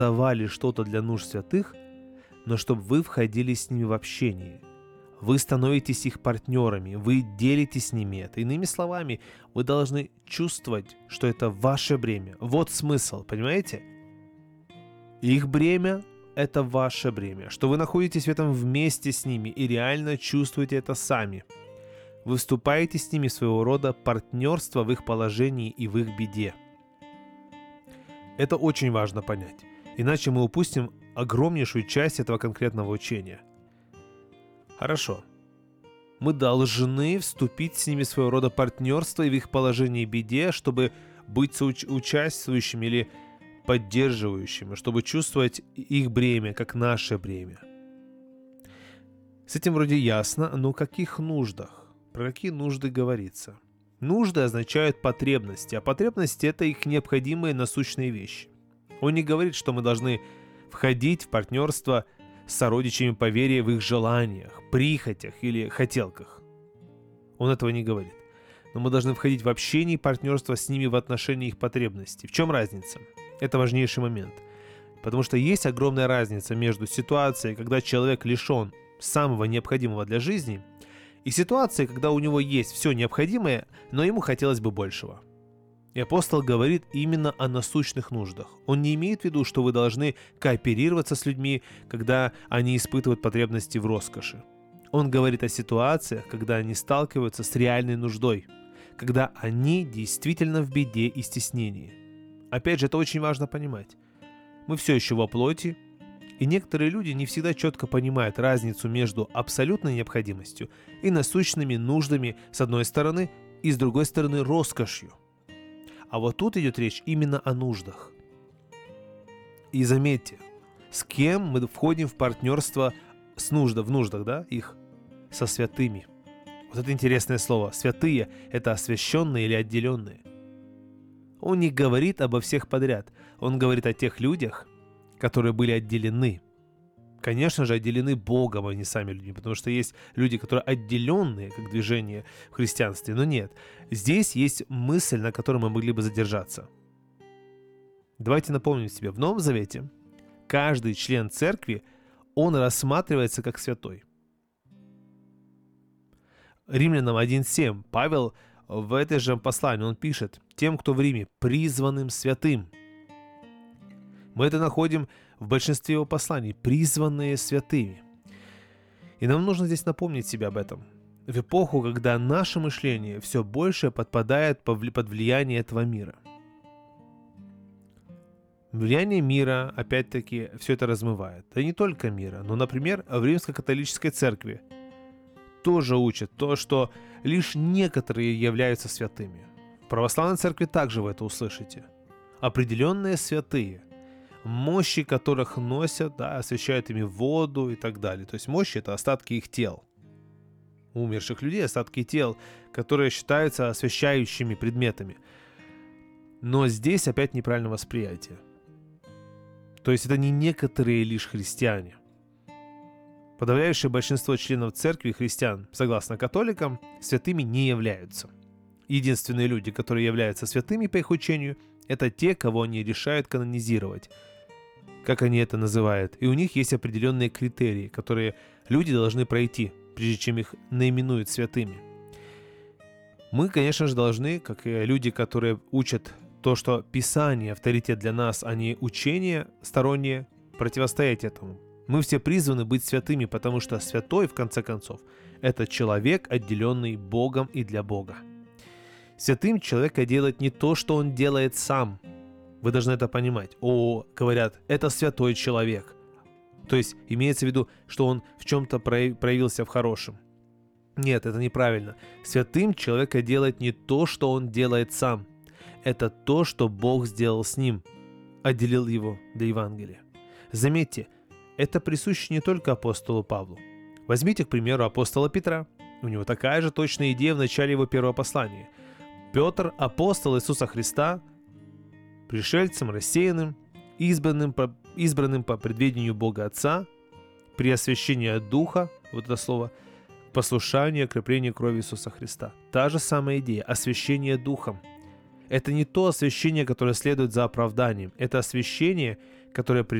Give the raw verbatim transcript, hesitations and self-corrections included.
давали что-то для нужд святых, но чтобы вы входили с ними в общение. Вы становитесь их партнерами, вы делитесь с ними это. Иными словами, вы должны чувствовать, что это ваше бремя. Вот смысл, понимаете? Их бремя – это ваше бремя, что вы находитесь в этом вместе с ними и реально чувствуете это сами. Вы вступаете с ними в своего рода партнерство в их положении и в их беде. Это очень важно понять, иначе мы упустим огромнейшую часть этого конкретного учения. Хорошо. Мы должны вступить с ними в своего рода партнерство и в их положении и беде, чтобы быть соучаствующими или поддерживающими, чтобы чувствовать их бремя, как наше бремя. С этим вроде ясно, но о каких нуждах? Про какие нужды говорится? Нужды означают потребности, а потребности – это их необходимые насущные вещи. Он не говорит, что мы должны входить в партнерство с сородичами по вере в их желаниях, прихотях или хотелках. Он этого не говорит. Но мы должны входить в общение и партнерство с ними в отношении их потребностей. В чем разница? Это важнейший момент. Потому что есть огромная разница между ситуацией, когда человек лишен самого необходимого для жизни, и ситуацией, когда у него есть все необходимое, но ему хотелось бы большего. И апостол говорит именно о насущных нуждах. Он не имеет в виду, что вы должны кооперироваться с людьми, когда они испытывают потребности в роскоши. Он говорит о ситуациях, когда они сталкиваются с реальной нуждой, когда они действительно в беде и стеснении. Опять же, это очень важно понимать. Мы все еще во плоти, и некоторые люди не всегда четко понимают разницу между абсолютной необходимостью и насущными нуждами с одной стороны и с другой стороны роскошью. А вот тут идет речь именно о нуждах. И заметьте, с кем мы входим в партнерство с нужда, в нуждах, да, их, со святыми. Вот это интересное слово. Святые – это освященные или отделенные. Он не говорит обо всех подряд. Он говорит о тех людях, которые были отделены. Конечно же, отделены Богом, а не сами люди, потому что есть люди, которые отделенные, как движение в христианстве, но нет. Здесь есть мысль, на которой мы могли бы задержаться. Давайте напомним себе, в Новом Завете каждый член церкви, он рассматривается как святой. Римлянам один семь Павел в этой же послании, он пишет: «Тем, кто в Риме, призванным святым». Мы это находим в большинстве его посланий, призванные святыми. И нам нужно здесь напомнить себе об этом. В эпоху, когда наше мышление все больше подпадает под влияние этого мира. Влияние мира, опять-таки, все это размывает. Да и не только мира, но, например, в Римско-католической церкви тоже учат то, что лишь некоторые являются святыми. В православной церкви также вы это услышите. Определенные святые, мощи которых носят, да, освящают ими воду и так далее. То есть мощи – это остатки их тел. У умерших людей остатки тел, которые считаются освящающими предметами. Но здесь опять неправильное восприятие. То есть это не некоторые лишь христиане. Подавляющее большинство членов церкви христиан, согласно католикам, святыми не являются. Единственные люди, которые являются святыми по их учению, это те, кого они решают канонизировать, как они это называют. И у них есть определенные критерии, которые люди должны пройти, прежде чем их наименуют святыми. Мы, конечно же, должны, как и люди, которые учат то, что Писание – авторитет для нас, а не учение стороннее, противостоять этому. Мы все призваны быть святыми, потому что святой, в конце концов, это человек, отделенный Богом и для Бога. Святым человека делает не то, что он делает сам. Вы должны это понимать. О, говорят, это святой человек. То есть имеется в виду, что он в чем-то проявился в хорошем. Нет, это неправильно. Святым человека делает не то, что он делает сам. Это то, что Бог сделал с ним, отделил его для Евангелия. Заметьте, это присуще не только апостолу Павлу. Возьмите, к примеру, апостола Петра. У него такая же точная идея в начале его первого послания. Петр – апостол Иисуса Христа, пришельцем, рассеянным, избранным по, избранным по предведению Бога Отца, при освящении от Духа, вот это слово, послушание, окрепление крови Иисуса Христа. Та же самая идея – освящение Духом. Это не то освящение, которое следует за оправданием. Это освящение, которая